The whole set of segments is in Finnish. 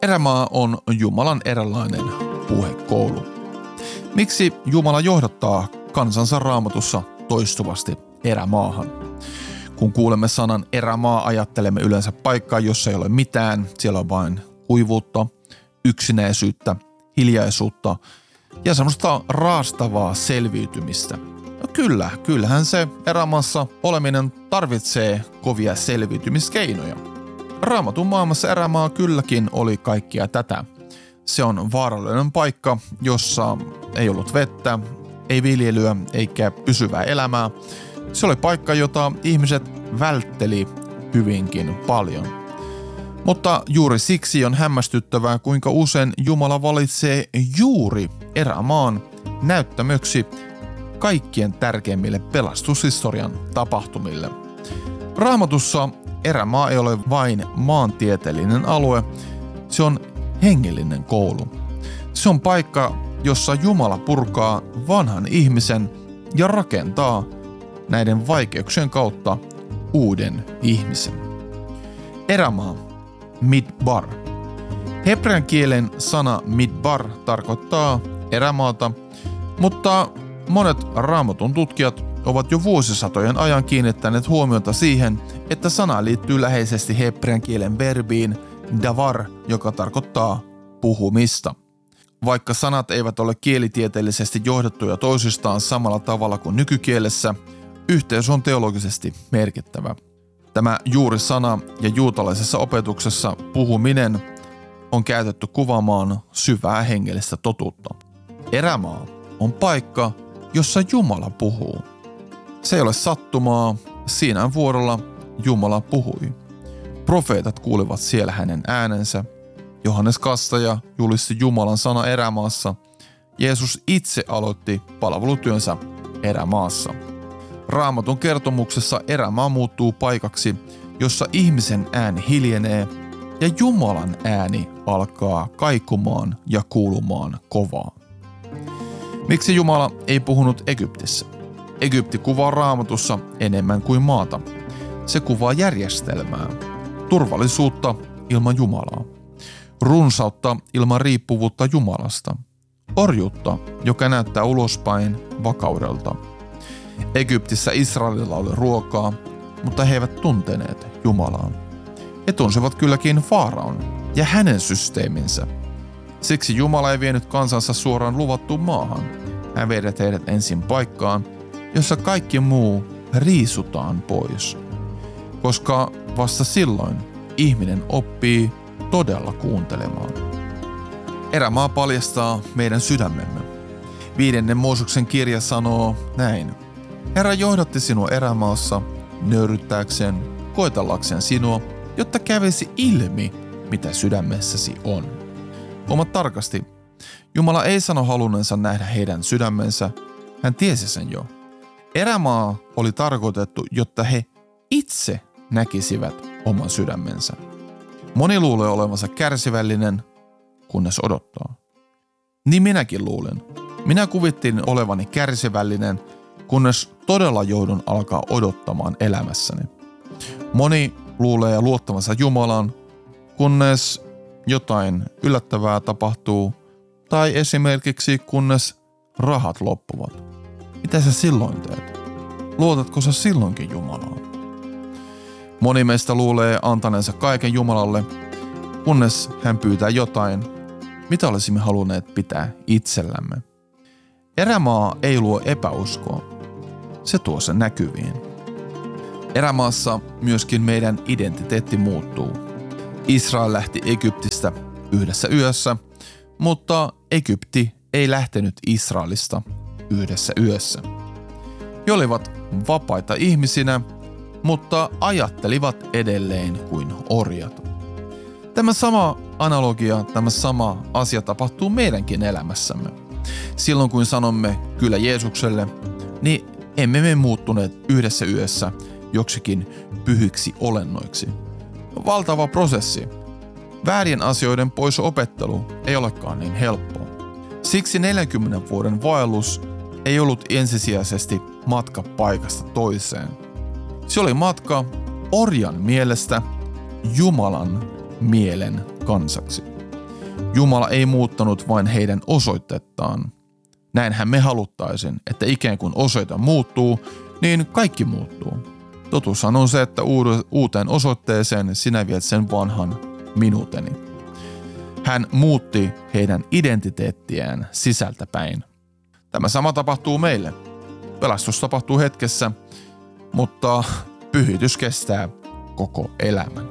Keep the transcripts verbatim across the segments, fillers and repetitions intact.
Erämaa on Jumalan eräänlainen puhekoulu. Miksi Jumala johdattaa kansansa Raamatussa toistuvasti erämaahan? Kun kuulemme sanan erämaa, ajattelemme yleensä paikkaa, jossa ei ole mitään. Siellä on vain kuivuutta, yksinäisyyttä, hiljaisuutta ja semmoista raastavaa selviytymistä. No kyllä, kyllähän se erämaassa oleminen tarvitsee kovia selviytymiskeinoja. Raamatun maailmassa erämaa kylläkin oli kaikkia tätä. Se on vaarallinen paikka, jossa ei ollut vettä, ei viljelyä eikä pysyvää elämää. Se oli paikka, jota ihmiset vältteli hyvinkin paljon. Mutta juuri siksi on hämmästyttävää, kuinka usein Jumala valitsee juuri erämaan näyttämöksi kaikkien tärkeimmille pelastushistorian tapahtumille. Raamatussa erämaa ei ole vain maantieteellinen alue, se on hengellinen koulu. Se on paikka, jossa Jumala purkaa vanhan ihmisen ja rakentaa näiden vaikeuksien kautta uuden ihmisen. Erämaa, midbar. Hebrean kielen sana midbar tarkoittaa erämaata, mutta monet Raamatun tutkijat ovat jo vuosisatojen ajan kiinnittäneet huomiota siihen, että sana liittyy läheisesti hebrean kielen verbiin davar, joka tarkoittaa puhumista. Vaikka sanat eivät ole kielitieteellisesti johdettuja toisistaan samalla tavalla kuin nykykielessä, yhteys on teologisesti merkittävä. Tämä juuri sana ja juutalaisessa opetuksessa puhuminen on käytetty kuvaamaan syvää hengellistä totuutta. Erämaa on paikka, jossa Jumala puhuu. Se ei ole sattumaa, siinä vuorolla Jumala puhui. Profeetat kuulivat siellä hänen äänensä. Johannes Kastaja julisti Jumalan sana erämaassa. Jeesus itse aloitti palvelutyönsä erämaassa. Raamatun kertomuksessa erämaa muuttuu paikaksi, jossa ihmisen ääni hiljenee ja Jumalan ääni alkaa kaikumaan ja kuulumaan kovaa. Miksi Jumala ei puhunut Egyptissä? Egypti kuvaa Raamatussa enemmän kuin maata. Se kuvaa järjestelmää, turvallisuutta ilman Jumalaa, runsautta ilman riippuvuutta Jumalasta, orjuutta, joka näyttää ulospäin vakaudelta. Egyptissä Israelilla oli ruokaa, mutta he eivät tunteneet Jumalaa. He tunsivat kylläkin Faaraon ja hänen systeeminsä. Siksi Jumala ei vienyt kansansa suoraan luvattuun maahan. Hän vei heidät ensin paikkaan, jossa kaikki muu riisutaan pois. Koska vasta silloin ihminen oppii todella kuuntelemaan. Erämaa paljastaa meidän sydämemme. Viidennen Moosuksen kirja sanoo näin. Herra johdatti sinua erämaassa nöyryttääkseen, koetellakseen sinua, jotta kävisi ilmi, mitä sydämessäsi on. Huomaa tarkasti, Jumala ei sano halunneensa nähdä heidän sydämensä, hän tiesi sen jo. Erämaa oli tarkoitettu, jotta he itse näkisivät oman sydämensä. Moni luulee olevansa kärsivällinen, kunnes odottaa. Niin minäkin luulen. Minä kuvittelin olevani kärsivällinen, kunnes todella joudun alkaa odottamaan elämässäni. Moni luulee luottavansa Jumalaan, kunnes jotain yllättävää tapahtuu, tai esimerkiksi kunnes rahat loppuvat. Mitä sä silloin teet? Luotatko sä silloinkin Jumalaan? Moni meistä luulee antaneensa kaiken Jumalalle, kunnes hän pyytää jotain, mitä olisimme halunneet pitää itsellämme. Erämaa ei luo epäuskoa. Se tuo sen näkyviin. Erämaassa myöskin meidän identiteetti muuttuu. Israel lähti Egyptistä yhdessä yössä, mutta Egypti ei lähtenyt Israelista yhdessä yössä. He olivat vapaita ihmisinä, mutta ajattelivat edelleen kuin orjat. Tämä sama analogia, tämä sama asia tapahtuu meidänkin elämässämme. Silloin kun sanomme kyllä Jeesukselle, niin emme me muuttuneet yhdessä yössä joksikin pyhiksi olennoiksi. Valtava prosessi. Väärien asioiden pois opettelu ei olekaan niin helppoa. Siksi neljänkymmenen vuoden vaellus ei ollut ensisijaisesti matka paikasta toiseen. Se oli matka orjan mielestä Jumalan mielen kansaksi. Jumala ei muuttanut vain heidän osoitettaan. Näinhän me haluttaisin, että ikään kuin osoite muuttuu, niin kaikki muuttuu. Totuushan on se, että uuteen osoitteeseen sinä viet sen vanhan minuuteni. Hän muutti heidän identiteettiään sisältäpäin. Tämä sama tapahtuu meille. Pelastus tapahtuu hetkessä, mutta pyhitys kestää koko elämän.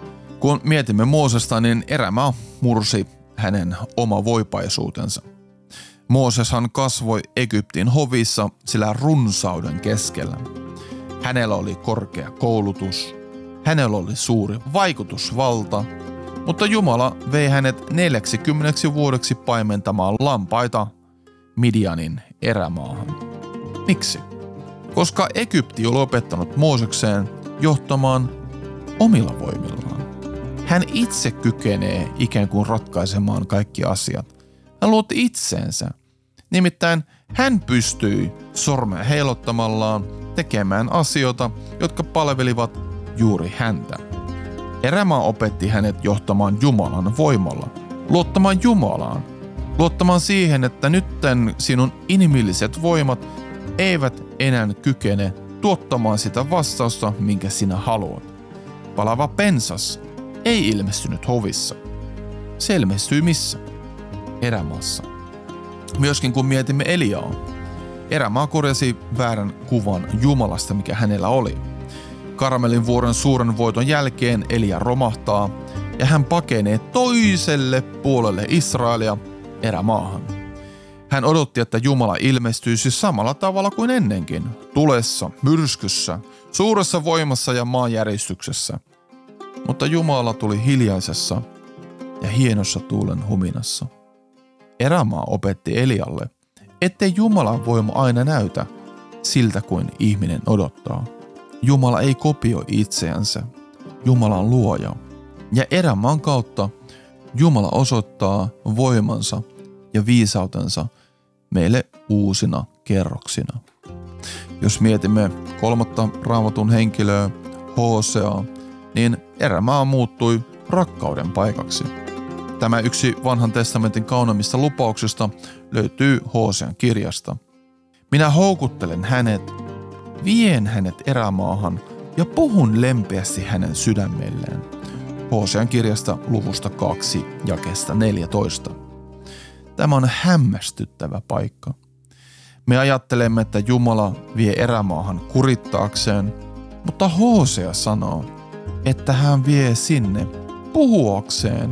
Kun mietimme Moosesta, niin erämaa mursi hänen oma voipaisuutensa. Mooseshan kasvoi Egyptin hovissa sillä runsauden keskellä. Hänellä oli korkea koulutus, hänellä oli suuri vaikutusvalta, mutta Jumala vei hänet neljäksikymmeneksi vuodeksi paimentamaan lampaita Midianin erämaahan. Miksi? Koska Egypti oli opettanut Moosekseen johtamaan omilla voimillaan. Hän itse kykenee ikään kuin ratkaisemaan kaikki asiat. Hän luotti itseensä. Nimittäin hän pystyi sormea heilottamallaan tekemään asioita, jotka palvelivat juuri häntä. Erämaa opetti hänet johtamaan Jumalan voimalla, luottamaan Jumalaan, luottamaan siihen, että nytten sinun inhimilliset voimat eivät enää kykene tuottamaan sitä vastausta, minkä sinä haluat. Palava pensas ei ilmestynyt hovissa. Se ilmestyi missä? Erämaassa. Myöskin kun mietimme Eliaa, erämaa korjasi väärän kuvan Jumalasta, mikä hänellä oli. Karmelin vuoren suuren voiton jälkeen Elia romahtaa ja hän pakenee toiselle puolelle Israelia erämaahan. Hän odotti, että Jumala ilmestyisi samalla tavalla kuin ennenkin, tulessa, myrskyssä, suuressa voimassa ja maanjäristyksessä. Mutta Jumala tuli hiljaisessa ja hienossa tuulen huminassa. Erämaa opetti Elialle, ettei Jumalan voima aina näytä siltä kuin ihminen odottaa. Jumala ei kopioi itseänsä. Jumala on luoja. Ja erämaan kautta Jumala osoittaa voimansa ja viisautensa meille uusina kerroksina. Jos mietimme kolmatta Raamatun henkilöä, Hoseaa, niin erämaa muuttui rakkauden paikaksi. Tämä yksi vanhan testamentin kauneimmista lupauksista löytyy Hosean kirjasta. Minä houkuttelen hänet, vien hänet erämaahan ja puhun lempeästi hänen sydämelleen. Hosean kirjasta luvusta kaksi jakeesta neljätoista. Tämä on hämmästyttävä paikka. Me ajattelemme, että Jumala vie erämaahan kurittaakseen, mutta Hosea sanoo, että hän vie sinne puhuakseen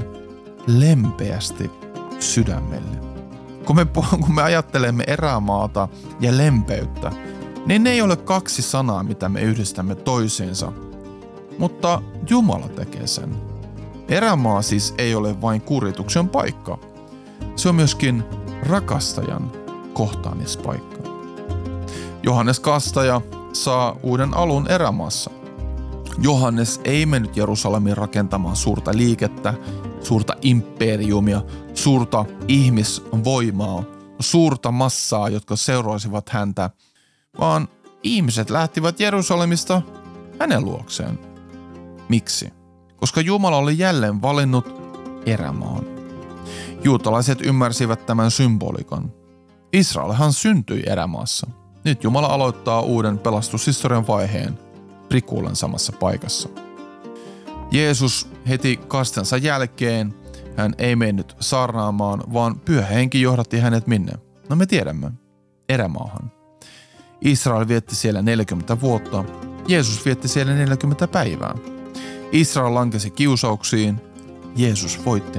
lempeästi sydämelle. Kun me, kun me ajattelemme erämaata ja lempeyttä, niin ne ei ole kaksi sanaa, mitä me yhdistämme toisiinsa, mutta Jumala tekee sen. Erämaa siis ei ole vain kurituksen paikka. Se on myöskin rakastajan kohtaamispaikka. Johannes Kastaja saa uuden alun erämaassa. Johannes ei mennyt Jerusalemiin rakentamaan suurta liikettä, suurta imperiumia, suurta ihmisvoimaa, suurta massaa, jotka seuraisivat häntä, vaan ihmiset lähtivät Jerusalemista hänen luokseen. Miksi? Koska Jumala oli jälleen valinnut erämaan. Juutalaiset ymmärsivät tämän symbolikon. Israelhan syntyi erämaassa. Nyt Jumala aloittaa uuden pelastushistorian vaiheen prikuulen samassa paikassa. Jeesus heti kastensa jälkeen, hän ei mennyt saarnaamaan, vaan Pyhä Henki johdatti hänet minne? No me tiedämme, erämaahan. Israel vietti siellä neljäkymmentä vuotta, Jeesus vietti siellä neljäkymmentä päivää. Israel lankesi kiusauksiin, Jeesus voitti